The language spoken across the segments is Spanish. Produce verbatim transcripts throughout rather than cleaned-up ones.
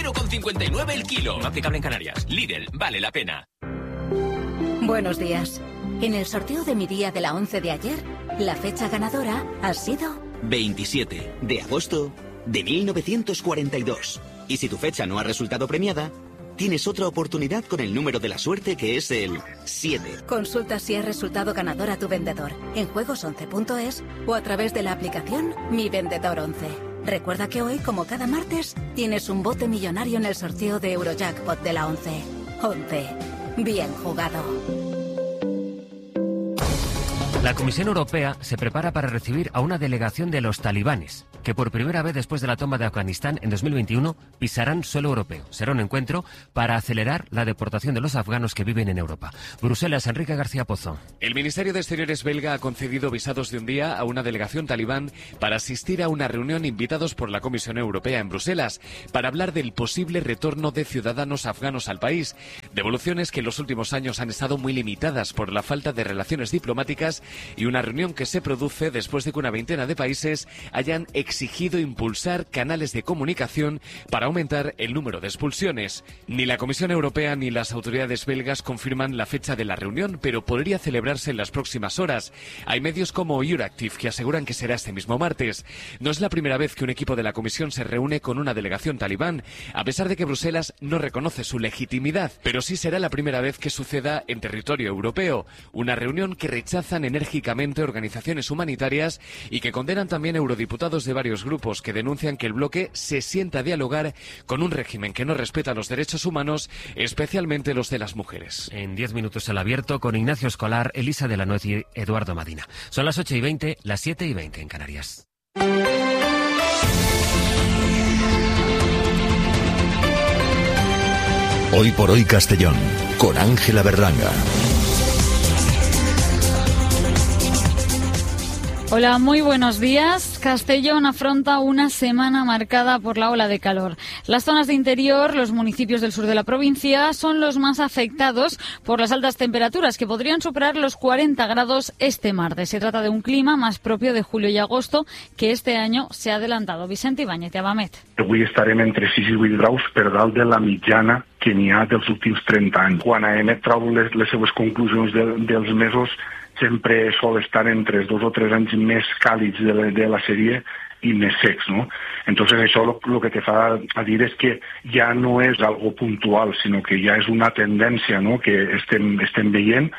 cero coma cincuenta y nueve el kilo. No aplicable en Canarias. Lidl, vale la pena. Buenos días. En el sorteo de mi día de la once de ayer, la fecha ganadora ha sido veintisiete de agosto de mil novecientos cuarenta y dos. Y si tu fecha no ha resultado premiada, tienes otra oportunidad con el número de la suerte, que es el siete. Consulta si ha resultado ganador a tu vendedor en juegos once punto es o a través de la aplicación Mi Vendedor once. Recuerda que hoy, como cada martes, tienes un bote millonario en el sorteo de Eurojackpot de la once. once. Bien jugado. La Comisión Europea se prepara para recibir a una delegación de los talibanes, que por primera vez después de la toma de Afganistán en dos mil veintiuno pisarán suelo europeo. Será un encuentro para acelerar la deportación de los afganos que viven en Europa. Bruselas, Enrique García Pozo. El Ministerio de Exteriores belga ha concedido visados de un día a una delegación talibán para asistir a una reunión invitados por la Comisión Europea en Bruselas para hablar del posible retorno de ciudadanos afganos al país. Devoluciones que en los últimos años han estado muy limitadas por la falta de relaciones diplomáticas y una reunión que se produce después de que una veintena de países hayan exigido impulsar canales de comunicación para aumentar el número de expulsiones. Ni la Comisión Europea ni las autoridades belgas confirman la fecha de la reunión, pero podría celebrarse en las próximas horas. Hay medios como Euractiv que aseguran que será este mismo martes. No es la primera vez que un equipo de la Comisión se reúne con una delegación talibán, a pesar de que Bruselas no reconoce su legitimidad, pero sí será la primera vez que suceda en territorio europeo. Una reunión que rechazan enérgicamente organizaciones humanitarias y que condenan también eurodiputados de varios grupos que denuncian que el bloque se sienta a dialogar con un régimen que no respeta los derechos humanos, especialmente los de las mujeres. En diez minutos al abierto con Ignacio Escolar, Elisa de la Nuez y Eduardo Madina. Son las ocho y veinte, las siete y veinte en Canarias. Hoy por hoy Castellón, con Ángela Berlanga. Hola, muy buenos días. Castellón afronta una semana marcada por la ola de calor. Las zonas de interior, los municipios del sur de la provincia, son los más afectados por las altas temperaturas que podrían superar los cuarenta grados este martes. Se trata de un clima más propio de julio y agosto que este año se ha adelantado. Vicente Ibáñez, de Abamet. Avui estarem entre sis i vuit graus per dalt de la mitjana que n'hi ha dels últims trenta anys. Quan A M trau les, les seves conclusions de, dels mesos, sempre sol estar entre els dos o tres anys més càlids de la, de la sèrie i més secs, ¿no? Entonces això lo, lo que te fa a dir és que ja no és algo puntual, sinó que ja és una tendència, ¿no?, que estem, estem veient.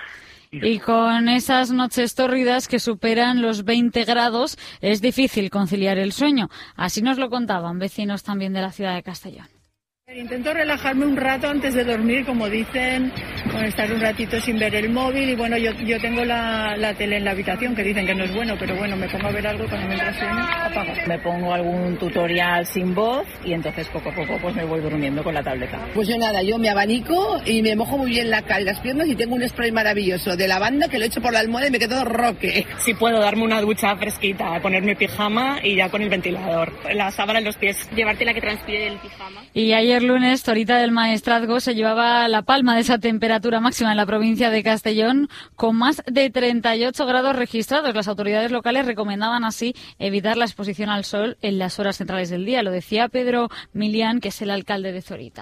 Y con esas noches tórridas que superan los veinte grados, es difícil conciliar el sueño. Así nos lo contaban vecinos también de la ciudad de Castellón. Intento relajarme un rato antes de dormir, como dicen, con estar un ratito sin ver el móvil. Y bueno, yo, yo tengo la, la tele en la habitación, que dicen que no es bueno, pero bueno, me pongo a ver algo y cuando me entra sueño, apago. Me pongo algún tutorial sin voz y entonces poco a poco pues me voy durmiendo con la tableta. Pues yo nada, yo me abanico y me mojo muy bien la cara y las piernas y tengo un spray maravilloso de lavanda que lo echo por la almohada y me quedo roque. Si puedo darme una ducha fresquita, ponerme pijama y ya con el ventilador, la sábana en los pies. Llevarte la que transpire del pijama. Y ayer lunes, Torita del Maestrazgo se llevaba la palma de esa temperatura máxima en la provincia de Castellón, con más de treinta y ocho grados registrados. Las autoridades locales recomendaban así evitar la exposición al sol en las horas centrales del día. Lo decía Pedro Milián, que es el alcalde de Zorita.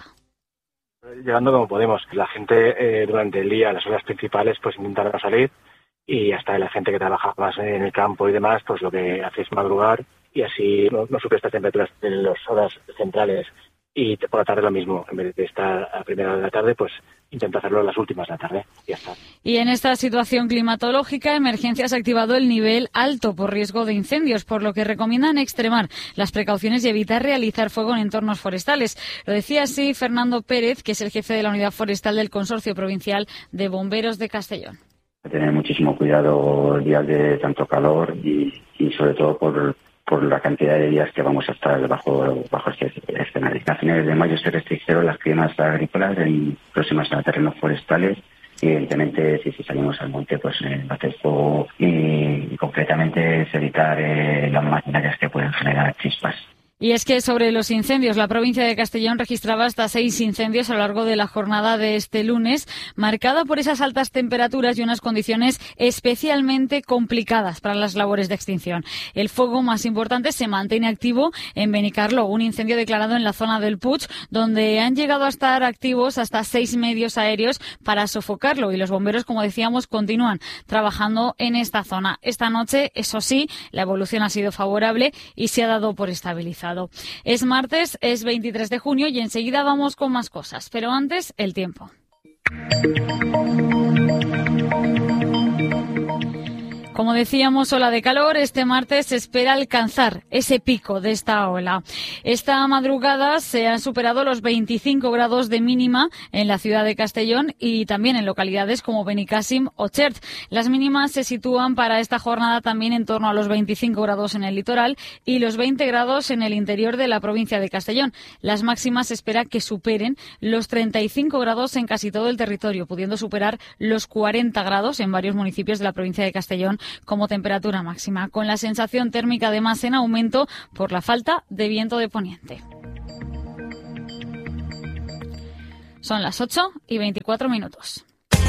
Llegando como podemos. La gente eh, durante el día, las horas principales, pues intentar no salir, y hasta la gente que trabaja más en el campo y demás, pues lo que hace es madrugar y así no, no sufre estas temperaturas en las horas centrales. Y por la tarde lo mismo, en vez de estar a primera hora de la tarde, pues intenta hacerlo en las últimas de la tarde y ya está. Y en esta situación climatológica, Emergencias ha activado el nivel alto por riesgo de incendios, por lo que recomiendan extremar las precauciones y evitar realizar fuego en entornos forestales. Lo decía así Fernando Pérez, que es el jefe de la Unidad Forestal del Consorcio Provincial de Bomberos de Castellón. Tener muchísimo cuidado días de tanto calor y, y sobre todo por... por la cantidad de días que vamos a estar bajo, bajo este escenario. A finales de mayo se restringieron las quemas agrícolas en próximas a terrenos forestales y evidentemente si, si salimos al monte pues eh, hacer fuego y, y concretamente es evitar eh, las maquinarias que pueden generar chispas. Y es que sobre los incendios, la provincia de Castellón registraba hasta seis incendios a lo largo de la jornada de este lunes, marcada por esas altas temperaturas y unas condiciones especialmente complicadas para las labores de extinción. El fuego más importante se mantiene activo en Benicarló, un incendio declarado en la zona del Puig, donde han llegado a estar activos hasta seis medios aéreos para sofocarlo, y los bomberos, como decíamos, continúan trabajando en esta zona. Esta noche, eso sí, la evolución ha sido favorable y se ha dado por estabilizado. Es martes, es veintitrés de junio y enseguida vamos con más cosas, pero antes el tiempo. Como decíamos, ola de calor. Este martes se espera alcanzar ese pico de esta ola. Esta madrugada se han superado los veinticinco grados de mínima en la ciudad de Castellón y también en localidades como Benicàssim o Xert. Las mínimas se sitúan para esta jornada también en torno a los veinticinco grados en el litoral y los veinte grados en el interior de la provincia de Castellón. Las máximas se espera que superen los treinta y cinco grados en casi todo el territorio, pudiendo superar los cuarenta grados en varios municipios de la provincia de Castellón como temperatura máxima, con la sensación térmica además en aumento por la falta de viento de poniente. Son las ocho y veinticuatro minutos.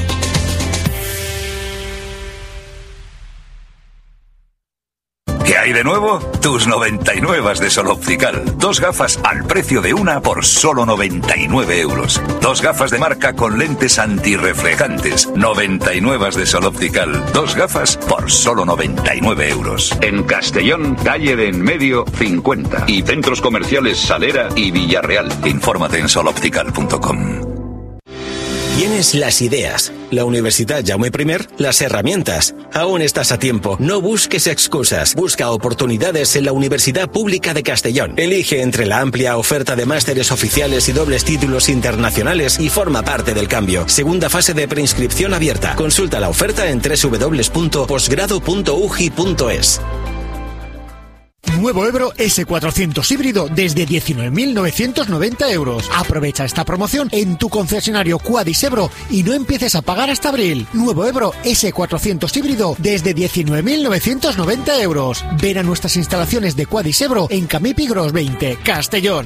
¿Qué hay de nuevo? Tus noventa y nueve de Sol Optical. Dos gafas al precio de una por solo noventa y nueve euros. Dos gafas de marca con lentes antirreflejantes. noventa y nueve de Sol Optical. Dos gafas por solo noventa y nueve euros. En Castellón, calle de En Medio, cincuenta. Y centros comerciales Salera y Villarreal. Infórmate en sol optical punto com. Tienes las ideas, la Universidad Jaume primer, las herramientas. Aún estás a tiempo. No busques excusas. Busca oportunidades en la Universidad Pública de Castellón. Elige entre la amplia oferta de másteres oficiales y dobles títulos internacionales y forma parte del cambio. Segunda fase de preinscripción abierta. Consulta la oferta en doble u doble u doble u punto posgrado punto u g i punto es. Nuevo Ebro ese cuatrocientos híbrido desde diecinueve mil novecientos noventa euros. Aprovecha esta promoción en tu concesionario Quadis Ebro y no empieces a pagar hasta abril. Nuevo Ebro ese cuatrocientos híbrido desde diecinueve mil novecientos noventa euros. Ven a nuestras instalaciones de Quadis Ebro en Camipi Gros veinte, Castellón.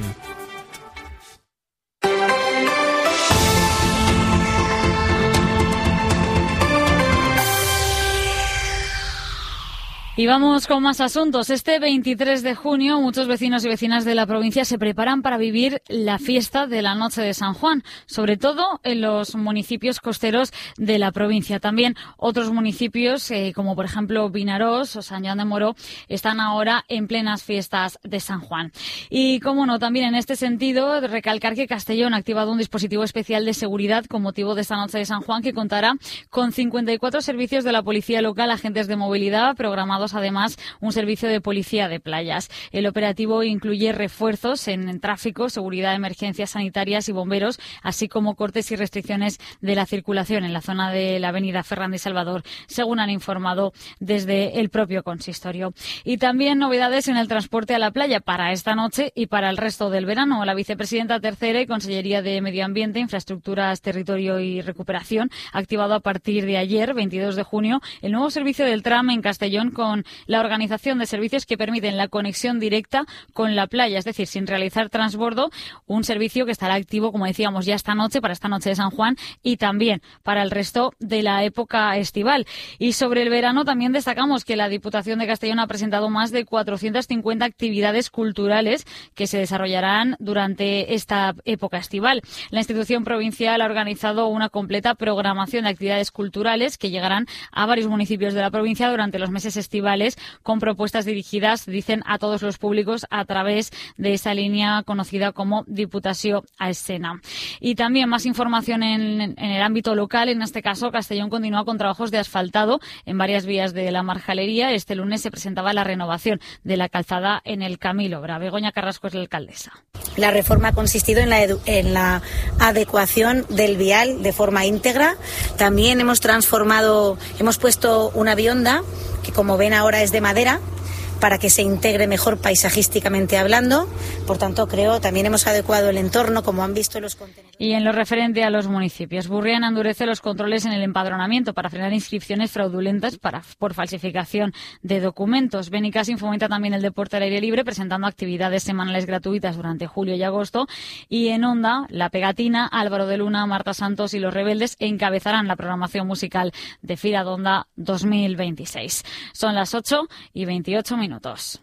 Y vamos con más asuntos. Este veintitrés de junio, muchos vecinos y vecinas de la provincia se preparan para vivir la fiesta de la Noche de San Juan, sobre todo en los municipios costeros de la provincia. También otros municipios, eh, como por ejemplo Vinarós o San Joan de Moró, están ahora en plenas fiestas de San Juan. Y, como no, también en este sentido, recalcar que Castellón ha activado un dispositivo especial de seguridad con motivo de esta Noche de San Juan que contará con cincuenta y cuatro servicios de la policía local, agentes de movilidad, programados además un servicio de policía de playas. El operativo incluye refuerzos en, en tráfico, seguridad, emergencias sanitarias y bomberos, así como cortes y restricciones de la circulación en la zona de la avenida Fernández Salvador, según han informado desde el propio consistorio. Y también novedades en el transporte a la playa para esta noche y para el resto del verano. La vicepresidenta tercera y Consellería de Medio Ambiente, Infraestructuras, Territorio y Recuperación ha activado a partir de ayer, veintidós de junio, el nuevo servicio del tram en Castellón con la organización de servicios que permiten la conexión directa con la playa, es decir, sin realizar transbordo, un servicio que estará activo, como decíamos, ya esta noche, para esta noche de San Juan y también para el resto de la época estival. Y sobre el verano también destacamos que la Diputación de Castellón ha presentado más de cuatrocientas cincuenta actividades culturales que se desarrollarán durante esta época estival. La institución provincial ha organizado una completa programación de actividades culturales que llegarán a varios municipios de la provincia durante los meses estivales, con propuestas dirigidas, dicen, a todos los públicos a través de esa línea conocida como Diputació a Escena. Y también más información en, en el ámbito local. En este caso, Castellón continúa con trabajos de asfaltado en varias vías de la Marjalería. Este lunes se presentaba la renovación de la calzada en el Camil Obra. Begoña Carrasco es la alcaldesa. La reforma ha consistido en la, edu- en la adecuación del vial de forma íntegra. También hemos transformado, hemos puesto una bionda que, como ven ahora, es de madera, para que se integre mejor paisajísticamente hablando. Por tanto, creo también hemos adecuado el entorno, como han visto los contenedores. Y en lo referente a los municipios, Burriana endurece los controles en el empadronamiento para frenar inscripciones fraudulentas para, por falsificación de documentos. Benicassim fomenta también el deporte al aire libre, presentando actividades semanales gratuitas durante julio y agosto. Y en Onda, La Pegatina, Álvaro de Luna, Marta Santos y Los Rebeldes encabezarán la programación musical de Fira Donda dos mil veintiséis. Son las ocho y veintiocho minutos.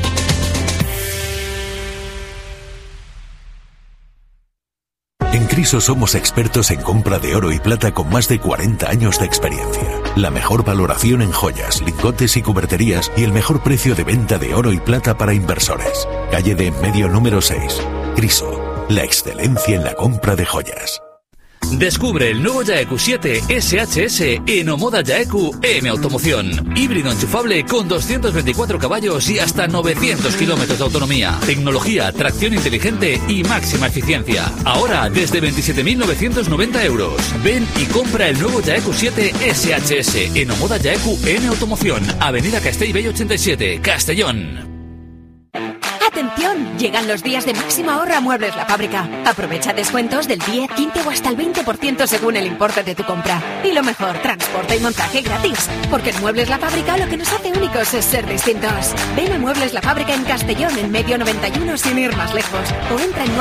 En Criso somos expertos en compra de oro y plata con más de cuarenta años de experiencia. La mejor valoración en joyas, lingotes y cuberterías y el mejor precio de venta de oro y plata para inversores. Calle de Enmedio número seis. Criso, la excelencia en la compra de joyas. Descubre el nuevo Jaeku siete S H S en Omoda Jaeku M Automoción. Híbrido enchufable con doscientos veinticuatro caballos y hasta novecientos kilómetros de autonomía. Tecnología, tracción inteligente y máxima eficiencia. Ahora desde veintisiete mil novecientos noventa euros. Ven y compra el nuevo Jaeku siete S H S en Omoda Jaeku M Automoción. Avenida Castellbell ochenta y siete, Castellón. ¡Atención! Llegan los días de máximo ahorro a Muebles La Fábrica. Aprovecha descuentos del diez, quince o hasta el veinte por ciento según el importe de tu compra. Y lo mejor, transporte y montaje gratis. Porque en Muebles La Fábrica lo que nos hace únicos es ser distintos. Ven a Muebles La Fábrica en Castellón, en Medio noventa y uno, sin ir más lejos. O entra en